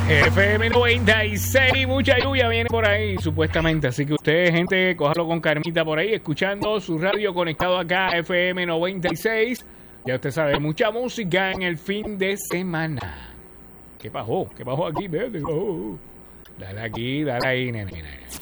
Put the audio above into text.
FM 96, mucha lluvia viene por ahí, supuestamente. Así que ustedes, gente, cójalo con calmita por ahí, escuchando su radio conectado acá, FM 96. Ya usted sabe, mucha música en el fin de semana. ¿Qué pasó? ¿Qué pasó aquí? ¿Qué pasó? Dale aquí, dale ahí, nene.